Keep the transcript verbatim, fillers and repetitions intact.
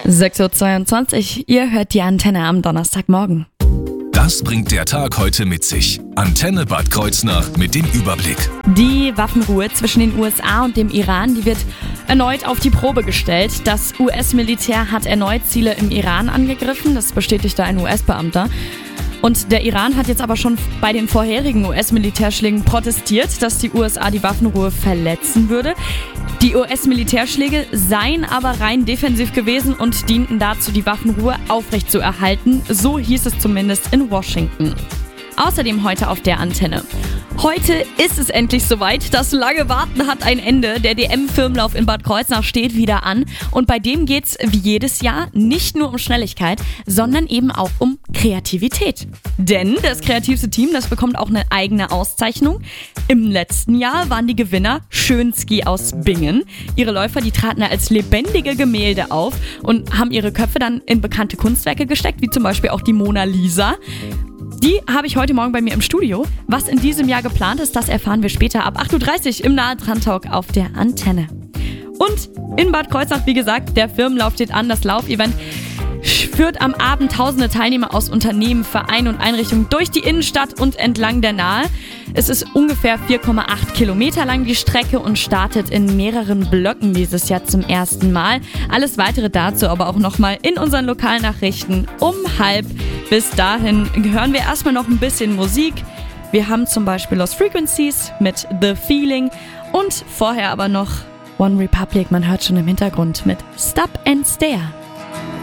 sechs Uhr zweiundzwanzig, ihr hört die Antenne am Donnerstagmorgen. Das bringt der Tag heute mit sich. Antenne Bad Kreuznach mit dem Überblick. Die Waffenruhe zwischen den U S A und dem Iran, die wird erneut auf die Probe gestellt. Das U S-Militär hat erneut Ziele im Iran angegriffen, das bestätigte ein U S-Beamter. Und der Iran hat jetzt aber schon bei den vorherigen U S-Militärschlägen protestiert, dass die U S A die Waffenruhe verletzen würde. Die U S-Militärschläge seien aber rein defensiv gewesen und dienten dazu, die Waffenruhe aufrechtzuerhalten. So hieß es zumindest in Washington. Außerdem heute auf der Antenne. Heute ist es endlich soweit. Das lange Warten hat ein Ende. Der D M-Firmenlauf in Bad Kreuznach steht wieder an. Und bei dem geht's wie jedes Jahr nicht nur um Schnelligkeit, sondern eben auch um Kreativität. Denn das kreativste Team, das bekommt auch eine eigene Auszeichnung. Im letzten Jahr waren die Gewinner Schönski aus Bingen. Ihre Läufer, die traten als lebendige Gemälde auf und haben ihre Köpfe dann in bekannte Kunstwerke gesteckt, wie zum Beispiel auch die Mona Lisa. Die habe ich heute Morgen bei mir im Studio. Was in diesem Jahr geplant ist, das erfahren wir später ab acht Uhr dreißig im Nahe Dran Talk auf der Antenne. Und in Bad Kreuznach, wie gesagt, der Firmenlauf steht an. Das Laufevent führt am Abend tausende Teilnehmer aus Unternehmen, Vereinen und Einrichtungen durch die Innenstadt und entlang der Nahe. Es ist ungefähr vier Komma acht Kilometer lang die Strecke und startet in mehreren Blöcken dieses Jahr zum ersten Mal. Alles weitere dazu aber auch nochmal in unseren Lokalnachrichten um halb. Bis dahin hören wir erstmal noch ein bisschen Musik. Wir haben zum Beispiel Lost Frequencies mit The Feeling und vorher aber noch One Republic, man hört schon im Hintergrund, mit Stop and Stare.